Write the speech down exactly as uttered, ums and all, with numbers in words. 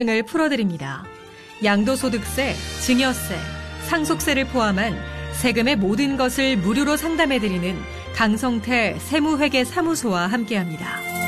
을 풀어드립니다. 양도소득세, 증여세, 상속세를 포함한 세금의 모든 것을 무료로 상담해드리는 강성태 세무회계 사무소와 함께합니다.